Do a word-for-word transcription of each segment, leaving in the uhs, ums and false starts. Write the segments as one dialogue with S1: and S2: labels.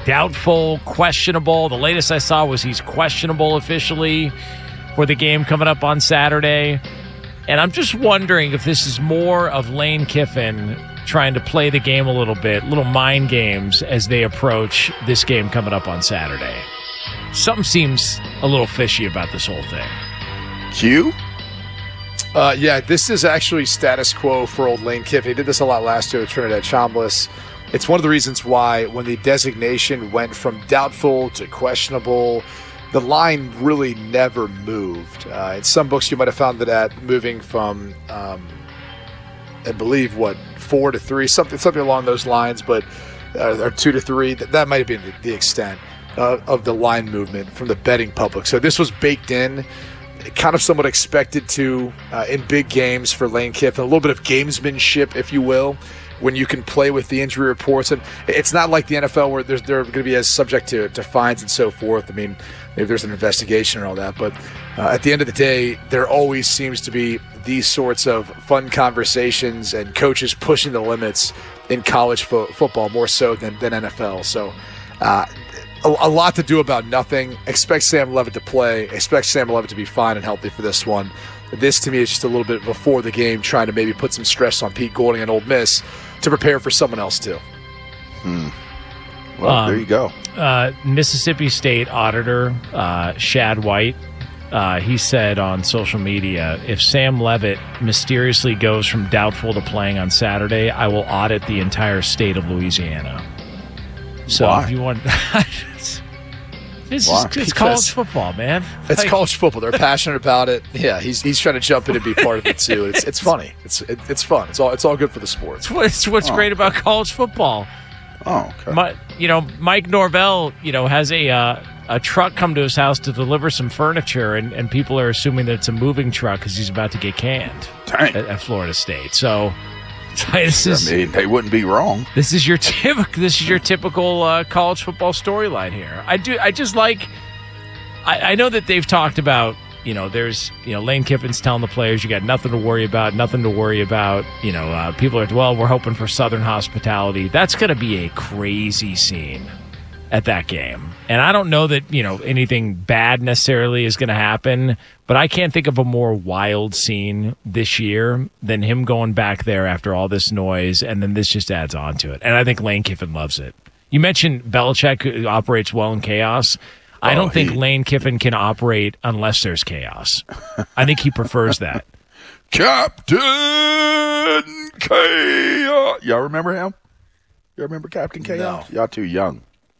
S1: doubtful, questionable. The latest I saw was he's questionable officially for the game coming up on Saturday. And I'm just wondering if this is more of Lane Kiffin trying to play the game a little bit, little mind games as they approach this game coming up on Saturday. Something seems a little fishy about this whole thing.
S2: Q?
S3: Uh, yeah, this is actually status quo for old Lane Kiffin. He did this a lot last year with Trinidad Chambliss. It's one of the reasons why when the designation went from doubtful to questionable, the line really never moved. Uh, in some books, you might have found that at moving from, um, I believe, what, four to three, something something along those lines, but uh, or two to three. That, that might have been the, the extent uh, of the line movement from the betting public. So this was baked in, kind of somewhat expected to uh, in big games for Lane Kiffin. A little bit of gamesmanship, if you will, when you can play with the injury reports. And it's not like the N F L where there's, they're going to be as subject to, to fines and so forth. I mean, maybe there's an investigation and all that. But uh, at the end of the day, there always seems to be these sorts of fun conversations and coaches pushing the limits in college fo- football more so than, than N F L. So uh, a, a lot to do about nothing. Expect Sam Levitt to play. Expect Sam Levitt to be fine and healthy for this one. This, to me, is just a little bit before the game, trying to maybe put some stress on Pete Golding and Ole Miss to prepare for someone else, too.
S2: Hmm. Well,
S1: um,
S2: there you go.
S1: Uh, Mississippi State Auditor uh, Shad White, uh, he said on social media, if Sam Levitt mysteriously goes from doubtful to playing on Saturday, I will audit the entire state of Louisiana. So
S2: Why?
S1: if you want... It's,
S2: Why?
S1: just, it's
S3: Because
S1: college football, man.
S3: It's
S1: Like,
S3: college football. They're passionate about it. Yeah, he's he's trying to jump in and be part of it too. It's it's funny. It's it, it's fun. It's all it's all good for the sport.
S1: It's, what, it's what's
S2: Oh,
S1: great about college football.
S2: Oh, okay.
S1: My, you know, Mike Norvell, you know, has a uh, a truck come to his house to deliver some furniture, and, and people are assuming that it's a moving truck because he's about to get canned
S2: Dang.
S1: at, at Florida State. So, this is
S2: I mean, they wouldn't be wrong.
S1: this is your typical this is your typical uh, college football storyline here. I do I just like. I, I know that they've talked about, you know, there's, you know, Lane Kiffin's telling the players you got nothing to worry about, nothing to worry about. You know, uh, people are, well, we're hoping for Southern hospitality. That's going to be a crazy scene at that game. And I don't know that, you know, anything bad necessarily is going to happen, but I can't think of a more wild scene this year than him going back there after all this noise, and then this just adds on to it. And I think Lane Kiffin loves it. You mentioned Belichick, who operates well in chaos. I don't
S2: Oh,
S1: think
S2: he-
S1: Lane Kiffin can operate unless there's chaos. I think he prefers that.
S2: Captain Chaos. Y'all remember him? Y'all remember Captain Chaos? Y'all too young.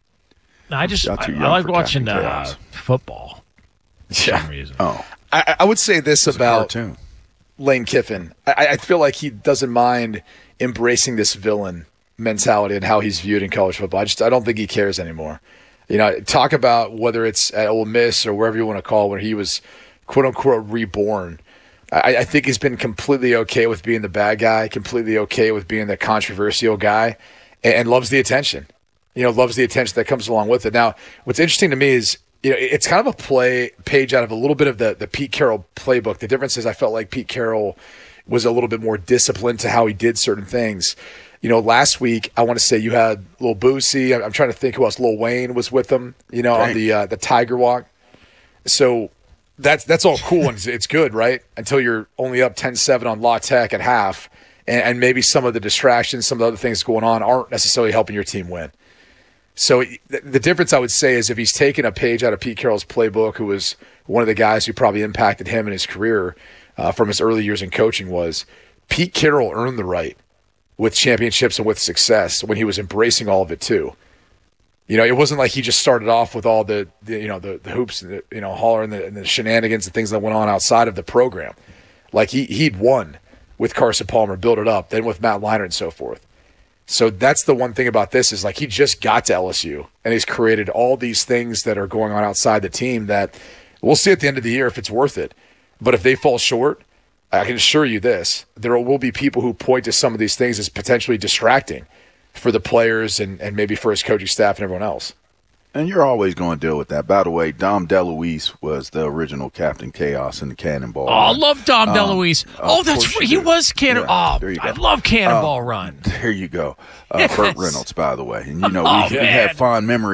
S1: I just
S2: Y'all
S1: I,
S2: too
S1: I
S2: young
S1: like
S2: for
S1: watching
S2: Captain
S1: uh,
S2: Chaos.
S1: football for some reason.
S2: Oh,
S3: I, I would say this
S2: it's a
S3: about
S2: cartoon.
S3: Lane Kiffin. I, I feel like he doesn't mind embracing this villain mentality and how he's viewed in college football. I just I don't think he cares anymore. You know, talk about whether it's at Ole Miss or wherever you want to call it, where he was quote unquote reborn. I, I think he's been completely okay with being the bad guy, completely okay with being the controversial guy, and, and loves the attention. You know, loves the attention that comes along with it. Now, what's interesting to me is, you know, it's kind of a play page out of a little bit of the the Pete Carroll playbook. The difference is I felt like Pete Carroll was a little bit more disciplined to how he did certain things. You know, last week, I want to say you had Lil Boosie. I'm, I'm trying to think who else. Lil Wayne was with them, you know,
S2: Dang.
S3: on the uh, the Tiger Walk. So that's that's all cool and it's, it's good, right? Until you're only up ten seven on La Tech at half, and, and maybe some of the distractions, some of the other things going on aren't necessarily helping your team win. So the, the difference, I would say, is if he's taken a page out of Pete Carroll's playbook, who was one of the guys who probably impacted him in his career uh, from his early years in coaching, was Pete Carroll earned the right with championships and with success when he was embracing all of it too. You know, it wasn't like he just started off with all the, the you know, the, the hoops and the, you know, holler and the, and the shenanigans and things that went on outside of the program. Like he, he'd won with Carson Palmer, built it up, then with Matt Leinart and so forth. So that's the one thing about this is like he just got to L S U and he's created all these things that are going on outside the team that we'll see at the end of the year if it's worth it. But if they fall short, I can assure you this, there will be people who point to some of these things as potentially distracting for the players and, and maybe for his coaching staff and everyone else.
S2: And you're always going to deal with that. By the way, Dom DeLuise was the original Captain Chaos in the Cannonball.
S1: Oh, I
S2: Run.
S1: love Dom
S2: Um,
S1: DeLuise.
S2: of
S1: Oh, that's
S2: course
S1: right.
S2: you
S1: He
S2: do.
S1: was Cannon.
S2: Yeah,
S1: oh,
S2: there you go.
S1: I love Cannonball
S2: Uh,
S1: Run.
S2: There you go. Uh,
S1: Yes.
S2: Burt Reynolds, by the way. And, you know,
S1: Oh,
S2: we, we
S1: man.
S2: have fond memories.